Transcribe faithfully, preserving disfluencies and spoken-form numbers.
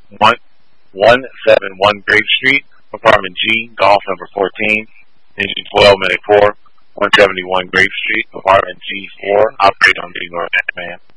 one one seven one Grape Street, apartment G, golf number fourteen, engine twelve, medic four, one seventy-one Grape Street, apartment G four, operate on the North Man.